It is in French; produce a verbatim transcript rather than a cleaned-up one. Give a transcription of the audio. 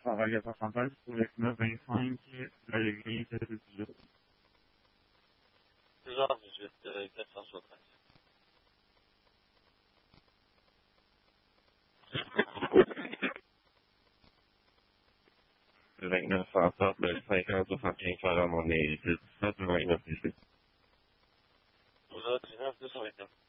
travaille à pourcentage pour les neuf vingt-cinq, la ligne sept cent dix-huit. deux heures dix-huit, euh, quatre cent soixante. vingt-neuf cent trente, cinquante soixante-quinze par là, on est dix-sept vingt-neuf ici. deux heures dix-neuf, deux cent vingt-neuf.